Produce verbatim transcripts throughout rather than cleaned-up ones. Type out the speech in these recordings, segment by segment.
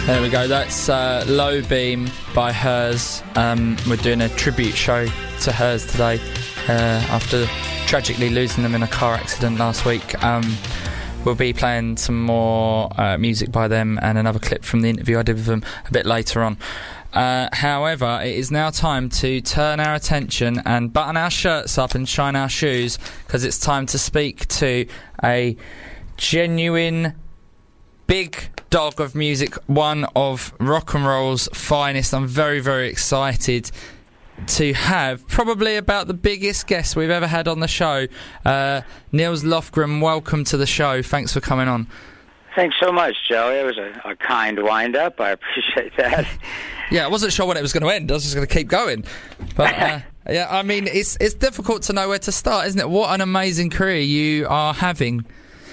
There we go, that's uh, Low Beam by Hers. Um, we're doing a tribute show to Hers today uh, after tragically losing them in a car accident last week. Um, we'll be playing some more uh, music by them and another clip from the interview I did with them a bit later on. Uh, however, it is now time to turn our attention and button our shirts up and shine our shoes, because it's time to speak to a genuine big dog of music, one of rock and roll's finest. I'm very, very excited to have probably about the biggest guest we've ever had on the show. Uh, Nils Lofgren, welcome to the show. Thanks for coming on. Thanks so much, Joey. It was a, a kind wind-up. I appreciate that. Yeah, I wasn't sure when it was going to end. I was just going to keep going. But, uh, yeah, I mean, it's it's difficult to know where to start, isn't it? What an amazing career you are having.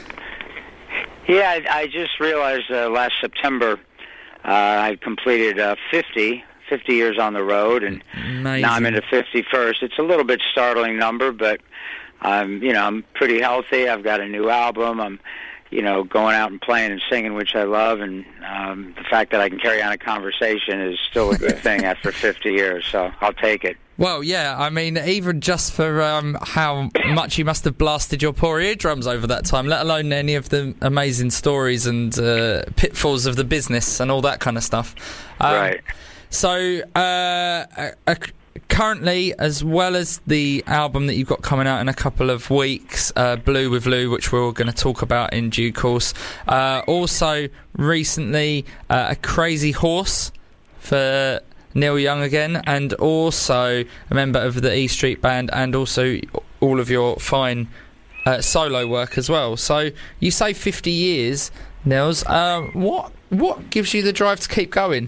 Yeah, I, I just realized uh, last September uh, I completed uh, fifty, fifty years on the road, and amazing. Now I'm into fifty-first. It's a little bit startling number, but I'm, you know, I'm pretty healthy. I've got a new album. I'm, you know, going out and playing and singing, which I love, and um, the fact that I can carry on a conversation is still a good thing after fifty years, so I'll take it. Well, yeah, I mean, even just for um, how much you must have blasted your poor eardrums over that time, let alone any of the amazing stories and uh, pitfalls of the business and all that kind of stuff. Um, right. So, uh, uh, currently, as well as the album that you've got coming out in a couple of weeks, uh, Blue with Lou, which we're going to talk about in due course, uh, also recently uh, A Crazy Horse for Neil Young again, and also a member of the E Street Band, and also all of your fine uh, solo work as well. So you say fifty years, Nils. Uh, what what gives you the drive to keep going?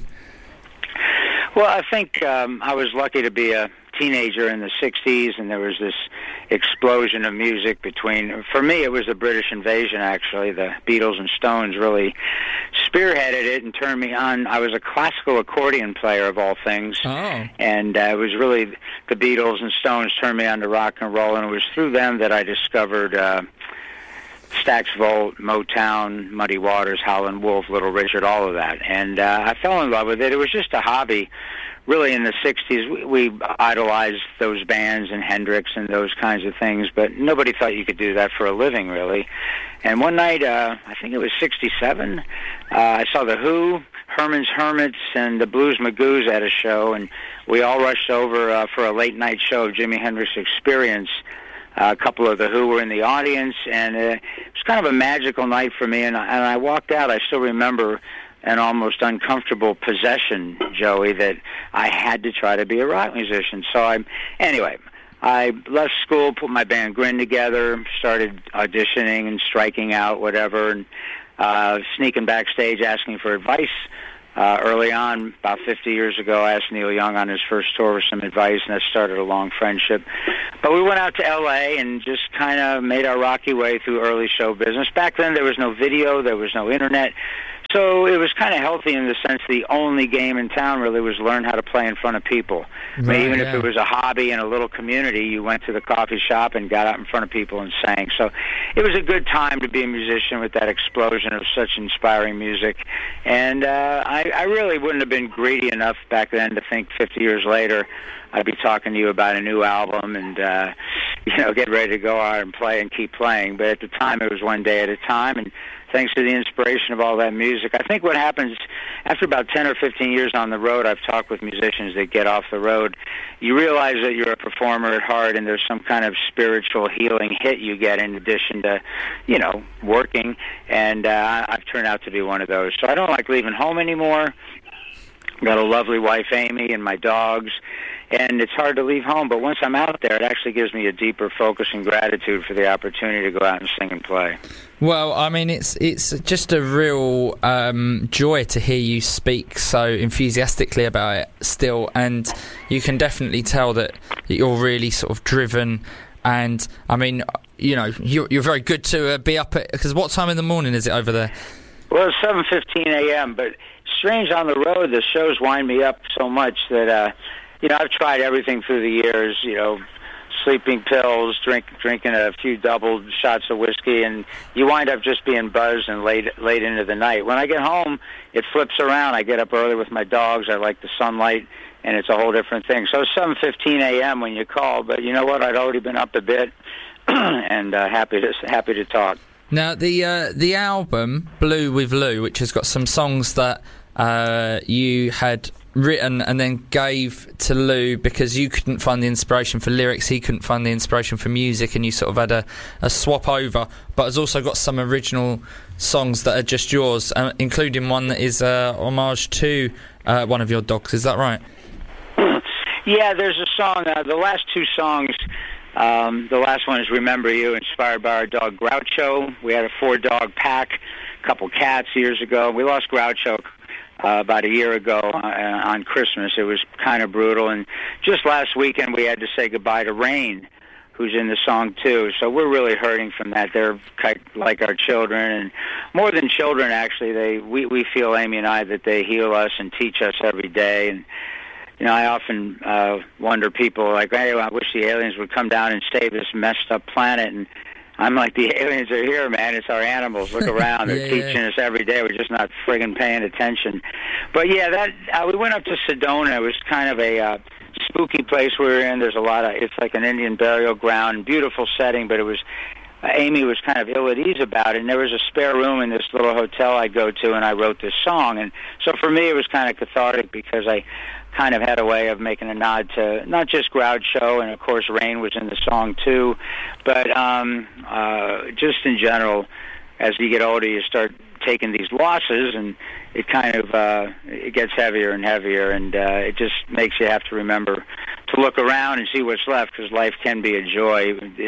Well, I think um, I was lucky to be a teenager in the sixties, and there was this explosion of music between, for me it was the British invasion actually. The Beatles and Stones really spearheaded it and turned me on. I was a classical accordion player of all things, oh. and uh, it was really the Beatles and Stones turned me on to rock and roll, and it was through them that I discovered uh, Stax Volt, Motown, Muddy Waters, Howlin' Wolf, Little Richard, all of that, and uh, I fell in love with it. It was just a hobby. Really, in the sixties, we, we idolized those bands and Hendrix and those kinds of things, but nobody thought you could do that for a living, really. And one night, uh, I think it was sixty-seven, uh, I saw The Who, Herman's Hermits, and the Blues Magoos at a show, and we all rushed over uh, for a late-night show of Jimi Hendrix Experience. Uh, a couple of The Who were in the audience, and uh, it was kind of a magical night for me, and, and I walked out. I still remember an almost uncomfortable possession, Joey, that I had to try to be a rock musician. So I, anyway, I left school, put my band Grin together, started auditioning and striking out, whatever, and uh, sneaking backstage, asking for advice. Uh, early on, about fifty years ago, I asked Neil Young on his first tour for some advice, and that started a long friendship. But we went out to L A and just kind of made our rocky way through early show business. Back then, there was no video, there was no internet. So it was kind of healthy in the sense the only game in town really was learn how to play in front of people. Right, I mean, even yeah. if it was a hobby in a little community, you went to the coffee shop and got out in front of people and sang. So it was a good time to be a musician with that explosion of such inspiring music. And uh, I, I really wouldn't have been greedy enough back then to think fifty years later I'd be talking to you about a new album and, uh, you know, get ready to go out and play and keep playing. But at the time, it was one day at a time, and thanks to the inspiration of all that music. I think what happens after about ten or fifteen years on the road, I've talked with musicians that get off the road, you realize that you're a performer at heart, and there's some kind of spiritual healing hit you get in addition to, you know, working, and uh, I've turned out to be one of those. So I don't like leaving home anymore. I've got a lovely wife, Amy, and my dogs, and it's hard to leave home, but once I'm out there, it actually gives me a deeper focus and gratitude for the opportunity to go out and sing and play. Well, I mean, it's it's just a real um, joy to hear you speak so enthusiastically about it still, and you can definitely tell that you're really sort of driven, and, I mean, you know, you're, you're very good to uh, be up at, because what time in the morning is it over there? Well, it's seven fifteen a.m., but strange on the road, the shows wind me up so much that, uh, you know, I've tried everything through the years, you know, sleeping pills, drink drinking a few double shots of whiskey, and you wind up just being buzzed and late late into the night. When I get home, it flips around. I get up early with my dogs. I like the sunlight, and it's a whole different thing. So seven fifteen a.m. when you called, but you know what? I'd already been up a bit, and uh, happy to happy to talk. Now, the uh, the album Blue with Lou, which has got some songs that uh, you had written and then gave to Lou because you couldn't find the inspiration for lyrics, he couldn't find the inspiration for music, and you sort of had a, a swap over, but has also got some original songs that are just yours, uh, including one that is uh, homage to uh, one of your dogs. Is that right? Yeah, there's a song, uh, the last two songs, um, the last one is Remember You, inspired by our dog Groucho. We had a four-dog pack, a couple cats years ago. We lost Groucho Uh, about a year ago uh, on Christmas. It was kind of brutal, and just last weekend we had to say goodbye to Rain, who's in the song too. So we're really hurting from that. They're like our children, and more than children, actually. They we we feel, Amy and I, that they heal us and teach us every day. And you know, I often uh, wonder, people like, hey, I wish the aliens would come down and save this messed up planet. And I'm like, the aliens are here, man. It's our animals. Look around. They're yeah, teaching yeah. us every day. We're just not friggin' paying attention. But, yeah, that uh, we went up to Sedona. It was kind of a uh, spooky place we were in. There's a lot of, it's like an Indian burial ground, beautiful setting, but it was, uh, Amy was kind of ill at ease about it, and there was a spare room in this little hotel I go to, and I wrote this song. And so for me, it was kind of cathartic because I kind of had a way of making a nod to not just Groucho, and of course Rain was in the song too, but um, uh, just in general, as you get older, you start taking these losses, and it kind of uh, it gets heavier and heavier, and uh, it just makes you have to remember to look around and see what's left, because life can be a joy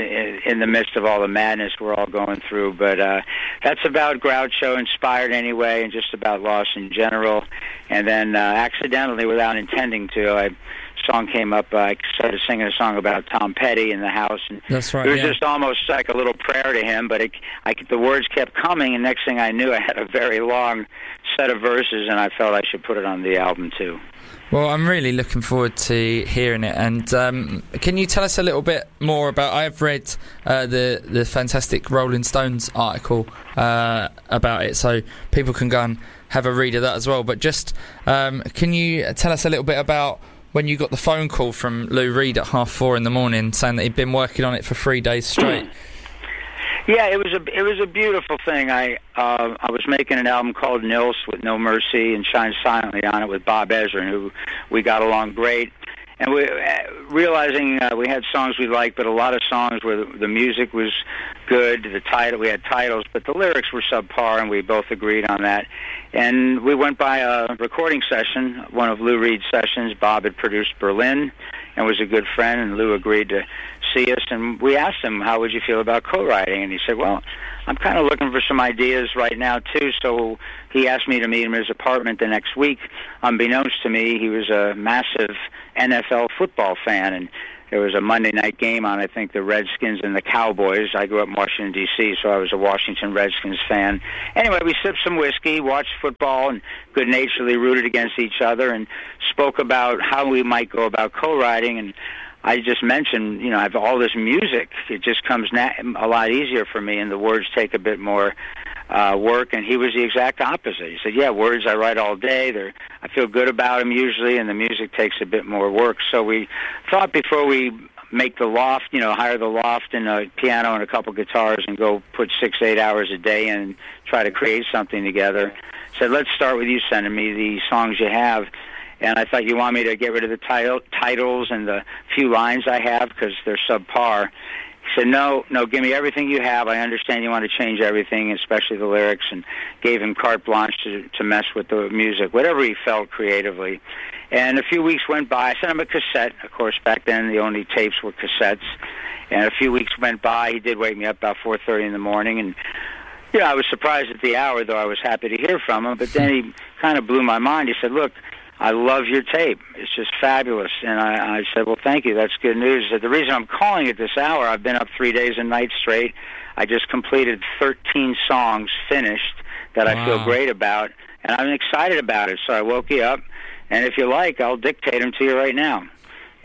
in the midst of all the madness we're all going through. But uh, that's about Groucho, inspired anyway, and just about loss in general. And then uh, accidentally, without intending to, I song came up. Uh, I started singing a song about Tom Petty in the house, and that's right, it was yeah. just almost like a little prayer to him. But it, I, the words kept coming, and next thing I knew, I had a very long set of verses, and I felt I should put it on the album too. Well, I'm really looking forward to hearing it. And um, can you tell us a little bit more about? I've read uh, the the fantastic Rolling Stones article uh, about it, so people can go and have a read of that as well. But just um, can you tell us a little bit about when you got the phone call from Lou Reed at half four in the morning saying that he'd been working on it for three days straight? Yeah, it was a it was a beautiful thing. I uh, I was making an album called Nils with No Mercy and Shine Silently on it with Bob Ezrin, who we got along great. And we uh, realizing uh, we had songs we liked, but a lot of songs where the, the music was good, the title we had titles, but the lyrics were subpar, and we both agreed on that. And we went by a recording session, one of Lou Reed's sessions. Bob had produced Berlin and was a good friend, and Lou agreed to see us. And we asked him, how would you feel about co-writing? And he said, well, I'm kind of looking for some ideas right now, too. So he asked me to meet him in his apartment the next week. Unbeknownst to me, he was a massive N F L football fan, and there was a Monday night game on, I think, the Redskins and the Cowboys. I grew up in Washington, D C, so I was a Washington Redskins fan. Anyway, we sipped some whiskey, watched football, and good-naturedly rooted against each other, and spoke about how we might go about co-writing. And I just mentioned, you know, I have all this music. It just comes na- a lot easier for me, and the words take a bit more uh, work. And he was the exact opposite. He said, yeah, words I write all day. They're, I feel good about them usually, and the music takes a bit more work. So we thought before we make the loft, you know, hire the loft and a piano and a couple guitars and go put six, eight hours a day in and try to create something together, said, let's start with you sending me the songs you have. And I thought, you want me to get rid of the title, titles and the few lines I have because they're subpar. He said, no, no, give me everything you have. I understand you want to change everything, especially the lyrics, and gave him carte blanche to, to mess with the music, whatever he felt creatively. And a few weeks went by. I sent him a cassette. Of course, back then the only tapes were cassettes. And a few weeks went by. He did wake me up about four thirty in the morning. And, you know, I was surprised at the hour, though I was happy to hear from him. But then he kind of blew my mind. He said, look, I love your tape. It's just fabulous. And I, I said, well, thank you. That's good news. He said, the reason I'm calling it this hour, I've been up three days and nights straight. I just completed thirteen songs finished that wow. I feel great about, and I'm excited about it. So I woke you up, and if you like, I'll dictate them to you right now.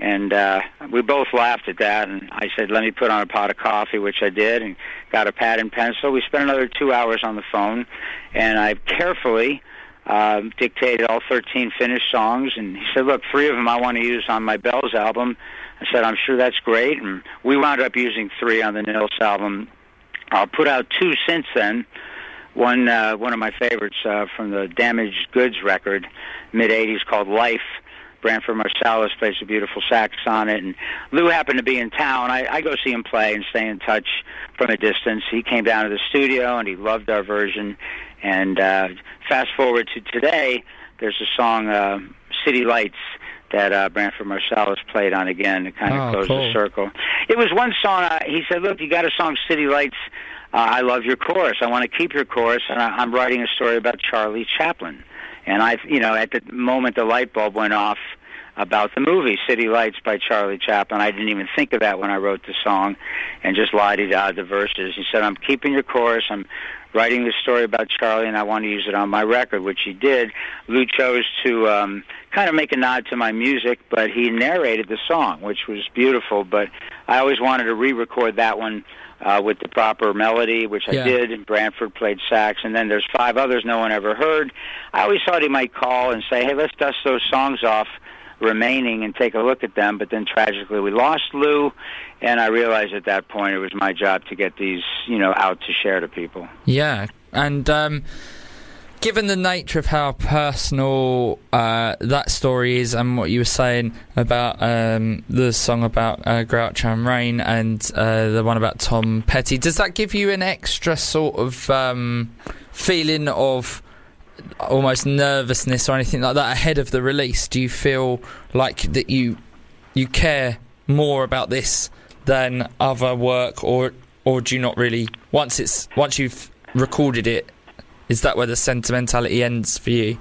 And uh, we both laughed at that, and I said, let me put on a pot of coffee, which I did, and got a pad and pencil. We spent another two hours on the phone, and I carefully uh, dictated all thirteen finished songs, and he said, look, three of them I want to use on my Bells album. I said, I'm sure that's great, and we wound up using three on the Nils album. I'll put out two since then. One, uh, one of my favorites uh, from the Damaged Goods record, mid-eighties, called Life. Branford Marsalis plays a beautiful sax on it, and Lou happened to be in town. I, I go see him play and stay in touch from a distance. He came down to the studio, and he loved our version. And uh, fast forward to today, there's a song, uh, City Lights, that uh, Branford Marsalis played on again to kind of oh, close cool. the circle. It was one song, uh, he said, look, you got a song, City Lights, uh, I love your chorus. I want to keep your chorus, and I, I'm writing a story about Charlie Chaplin. And I, you know, at the moment the light bulb went off about the movie City Lights by Charlie Chaplin, I didn't even think of that when I wrote the song, and just la-di-da the verses. He said, I'm keeping your chorus, I'm writing this story about Charlie, and I want to use it on my record, which he did. Lou chose to um, kind of make a nod to my music, but he narrated the song, which was beautiful, but I always wanted to re-record that one Uh, with the proper melody, which I yeah. did, and Branford played sax, and then there's five others no one ever heard. I always thought he might call and say, hey, let's dust those songs off remaining and take a look at them, but then tragically we lost Lou, and I realized at that point it was my job to get these, you know, out to share to people. Yeah, and um, given the nature of how personal uh, that story is, and what you were saying about um, the song about uh, Groucho and Rain, and uh, the one about Tom Petty, does that give you an extra sort of um, feeling of almost nervousness or anything like that ahead of the release? Do you feel like that you you care more about this than other work, or or do you not really? Once it's once you've recorded it, is that where the sentimentality ends for you?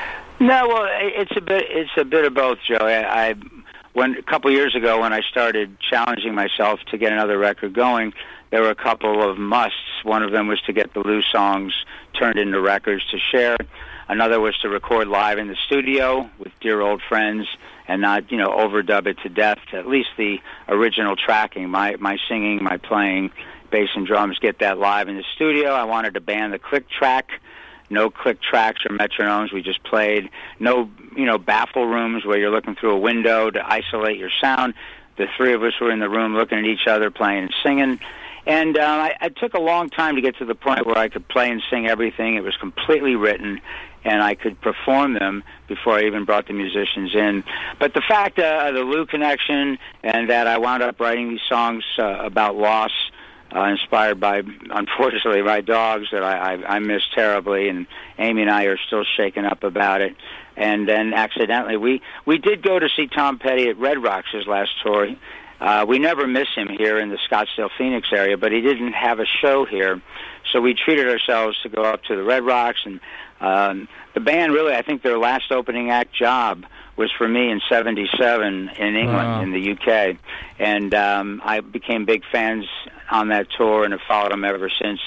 No, well, it's a bit. It's a bit of both, Joe. I, I when a couple years ago, when I started challenging myself to get another record going, there were a couple of musts. One of them was to get the Lou songs turned into records to share. Another was to record live in the studio with dear old friends and not, you know, overdub it to death. At least the original tracking, my my singing, my playing, bass and drums, get that live in the studio. I wanted to ban the click track. No click tracks or metronomes. We just played. No, you know, baffle rooms where you're looking through a window to isolate your sound. The three of us were in the room looking at each other, playing and singing. And uh, I, it took a long time to get to the point where I could play and sing everything. It was completely written, and I could perform them before I even brought the musicians in. But the fact uh, of the Lou connection, and that I wound up writing these songs uh, about loss, Uh, inspired by, unfortunately, my dogs that I, I, I miss terribly, and Amy and I are still shaken up about it. And then accidentally, we, we did go to see Tom Petty at Red Rocks his last tour. Uh, we never miss him here in the Scottsdale, Phoenix area, but he didn't have a show here. So we treated ourselves to go up to the Red Rocks, and um, the band really, I think their last opening act job was for me in seventy-seven in England, wow. in the U K. And um, I became big fans on that tour and have followed them ever since.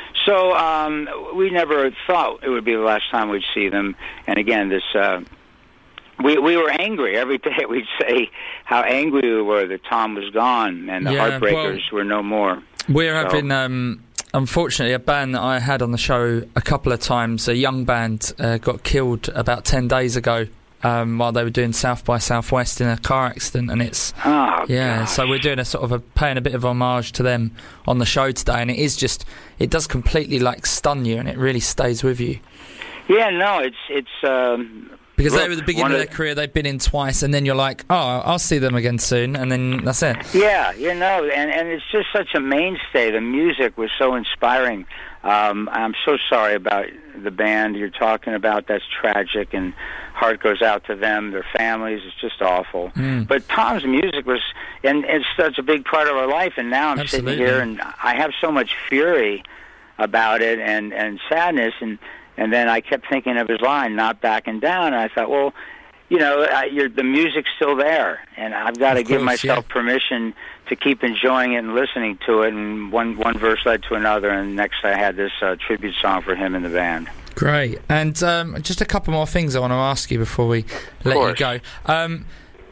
So um, we never thought it would be the last time we'd see them. And again, this uh, we we were angry every day. We'd say how angry we were that Tom was gone and the yeah, Heartbreakers well, were no more. We're so. having... Um Unfortunately, a band that I had on the show a couple of times, a young band, uh, got killed about ten days ago um, while they were doing South by Southwest in a car accident, and it's oh, yeah. gosh. So we're doing a sort of a paying a bit of homage to them on the show today, and it is just it does completely like stun you, and it really stays with you. Yeah, no, it's it's. Um, Because look, they were the beginning of their career, they've been in twice, and then you're like, oh, I'll see them again soon, and then that's it. Yeah, you know, and, and it's just such a mainstay. The music was so inspiring. Um, I'm so sorry about the band you're talking about. That's tragic, and heart goes out to them, their families. It's just awful. Mm. But Tom's music was, and it's such a big part of our life, and now I'm Absolutely. sitting here, and I have so much fury about it and, and sadness, and And then I kept thinking of his line, not backing down, and I thought, well, you know, I, you're, the music's still there, and I've got to give myself yeah. permission to keep enjoying it and listening to it, and one one verse led to another, and next I had this uh, tribute song for him in the band. Great. And um, just a couple more things I want to ask you before we let you go. Um,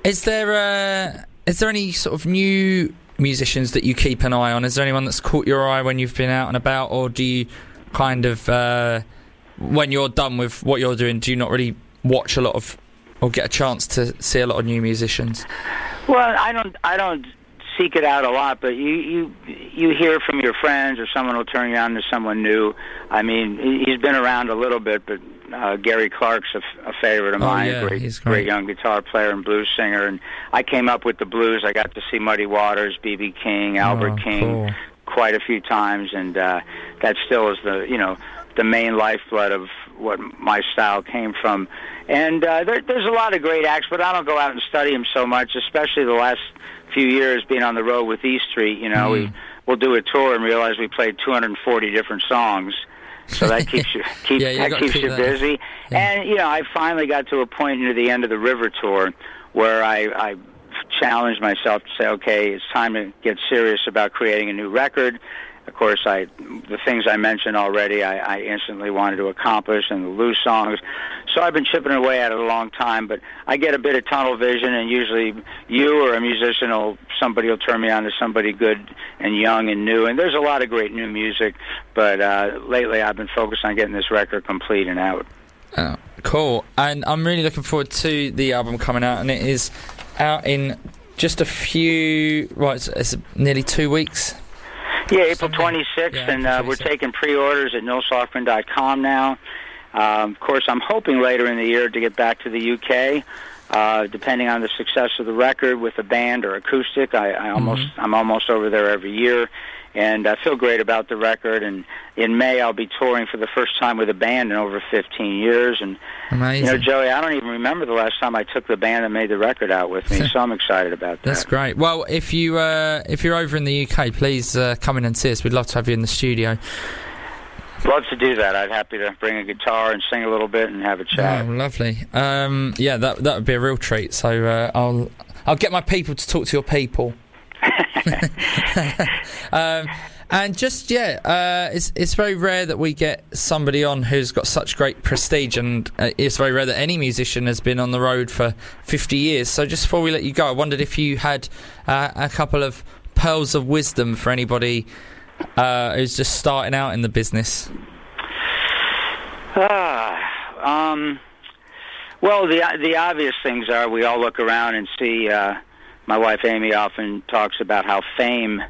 Is there uh, is there any sort of new musicians that you keep an eye on? Is there anyone that's caught your eye when you've been out and about, or do you kind of uh, when you're done with what you're doing, do you not really watch a lot of or get a chance to see a lot of new musicians? Well, I don't I don't seek it out a lot, but you you you hear from your friends, or someone will turn you on to someone new. I mean, he's been around a little bit, but uh, Gary Clark's a, a favorite of oh, mine, yeah, a great, he's great. great young guitar player and blues singer. And I came up with the blues. I got to see Muddy Waters, B B King, Albert oh, King cool. quite a few times, and uh, that still is the you know the main lifeblood of what my style came from. And uh, there, there's a lot of great acts, but I don't go out and study them so much, especially the last few years being on the road with E Street. You know, mm. we, we'll do a tour and realize we played two hundred forty different songs. So that keeps you keep, yeah, you that keeps keep you that. busy. Yeah. And, you know, I finally got to a point near the end of the River Tour where I, I challenged myself to say, okay, it's time to get serious about creating a new record. Of course, I the things I mentioned already, I, I instantly wanted to accomplish, and the Lou songs. So I've been chipping away at it a long time, but I get a bit of tunnel vision, and usually you or a musician or somebody will turn me on to somebody good and young and new. And there's a lot of great new music, but uh, lately I've been focused on getting this record complete and out. Oh, cool. And I'm really looking forward to the album coming out, and it is out in just a few, right, it's, it's nearly two weeks. Yeah, April twenty-sixth, yeah, and uh, we're taking pre-orders at nils lofgren dot com now. Um, of course, I'm hoping later in the year to get back to the U K, uh, depending on the success of the record with a band or acoustic. I, I almost, mm-hmm. I'm almost over there every year, and I feel great about the record. And in May, I'll be touring for the first time with a band in over fifteen years. And amazing. You know, Joey, I don't even remember the last time I took the band that made the record out with me, so I'm excited about that. That's great. Well, if you uh, if you're over in the U K, please uh, come in and see us. We'd love to have you in the studio. Love to do that. I'd happy to bring a guitar and sing a little bit and have a chat. Oh, lovely. Um, yeah, that that would be a real treat. So uh, I'll I'll get my people to talk to your people. um, and just yeah, uh, it's it's very rare that we get somebody on who's got such great prestige, and uh, it's very rare that any musician has been on the road for fifty years. So just before we let you go, I wondered if you had uh, a couple of pearls of wisdom for anybody uh, who's just starting out in the business. Ah, um, well, the the obvious things are we all look around and see. Uh, my wife Amy often talks about how fame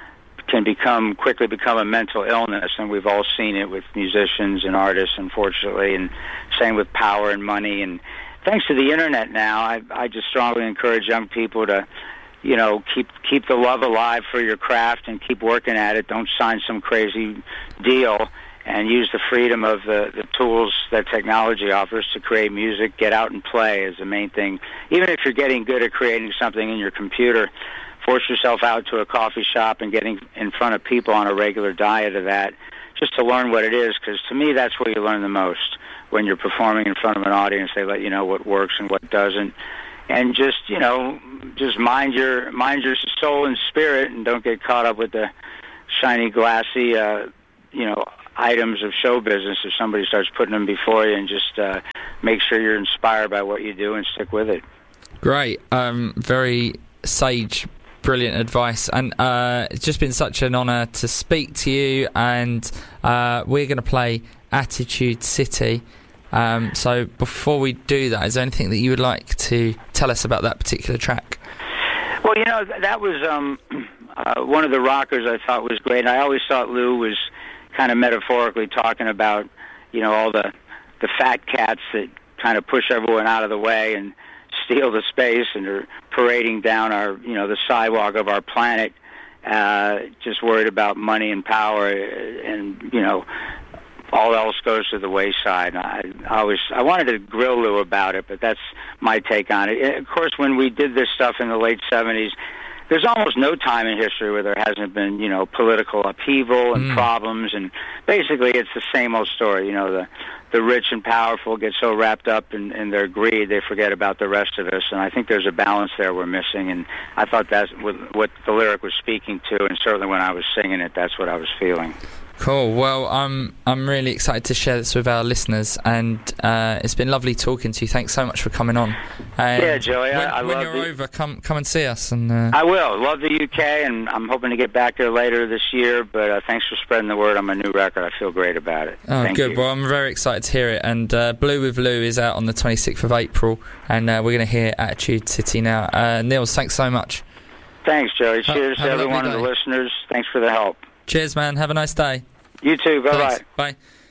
can become quickly become a mental illness, and we've all seen it with musicians and artists, unfortunately, and same with power and money. And thanks to the internet now, I, I just strongly encourage young people to, you know, keep keep the love alive for your craft and keep working at it. Don't sign some crazy deal, and use the freedom of the, the tools that technology offers to create music. Get out and play is the main thing. Even if you're getting good at creating something in your computer, force yourself out to a coffee shop and getting in front of people on a regular diet of that, just to learn what it is, because to me that's where you learn the most. When you're performing in front of an audience, they let you know what works and what doesn't. And just, you know, just mind your mind your soul and spirit, and don't get caught up with the shiny, glassy, uh, you know, items of show business. If somebody starts putting them before you, and just uh, make sure you're inspired by what you do and stick with it. Great. Um, very sage, brilliant advice, and uh, it's just been such an honour to speak to you. And uh, we're going to play Attitude City. Um, so before we do that, is there anything that you would like to tell us about that particular track? Well, you know, that was um, uh, one of the rockers I thought was great. I always thought Lou was kind of metaphorically talking about, you know, all the the fat cats that kind of push everyone out of the way and steal the space and are parading down our, you know, the sidewalk of our planet, uh, just worried about money and power, and, you know, all else goes to the wayside. I, I always I wanted to grill Lou about it, but that's my take on it. And of course, when we did this stuff in the late seventies, there's almost no time in history where there hasn't been, you know, political upheaval and mm. problems, and basically it's the same old story. You know, the the rich and powerful get so wrapped up in, in their greed they forget about the rest of us, and I think there's a balance there we're missing, and I thought that's what, what the lyric was speaking to, and certainly when I was singing it, that's what I was feeling. Cool. Well, I'm I'm really excited to share this with our listeners, and uh, it's been lovely talking to you. Thanks so much for coming on. And yeah, Joey. When, I, I when love you're the, over, come come and see us. And uh, I will. Love the U K, and I'm hoping to get back there later this year. But uh, thanks for spreading the word on my new record. I feel great about it. Oh, Thank good. You. Well, I'm very excited to hear it. And uh, Blue with Lou is out on the twenty-sixth of April, and uh, we're going to hear Attitude City now. Uh, Nils, thanks so much. Thanks, Joey. Cheers have to a lovely everyone and the day. listeners. Thanks for the help. Cheers, man. Have a nice day. You too. Bye-bye. Thanks. Bye.